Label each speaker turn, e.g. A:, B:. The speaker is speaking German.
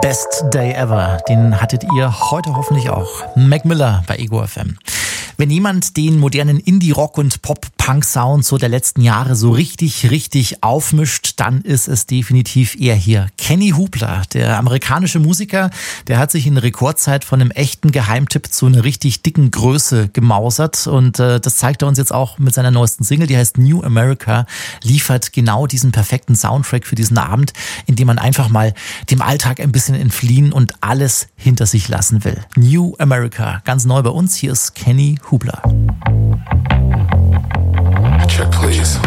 A: Best Day Ever, den hattet ihr heute hoffentlich auch. Mac Miller bei Ego FM. Wenn jemand den modernen Indie-Rock- und Pop-Punk-Sound so der letzten Jahre so richtig aufmischt, dann ist es definitiv er hier. Kenny Hoopla, der amerikanische Musiker, der hat sich in Rekordzeit von einem echten Geheimtipp zu einer richtig dicken Größe gemausert. Und das zeigt er uns jetzt auch mit seiner neuesten Single, die heißt New America, liefert genau diesen perfekten Soundtrack für diesen Abend, in dem man einfach mal dem Alltag ein bisschen entfliehen und alles hinter sich lassen will. New America, ganz neu bei uns. Hier ist Kenny Hoopla.
B: Check, please.